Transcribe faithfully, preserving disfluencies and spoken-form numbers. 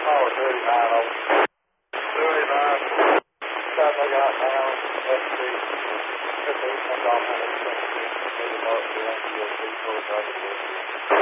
Oh, thirty-nine over. thirty-nine. Time I got down, let's see. If they come down on the twenty-six, maybe about the end of the day, so it's out of the way.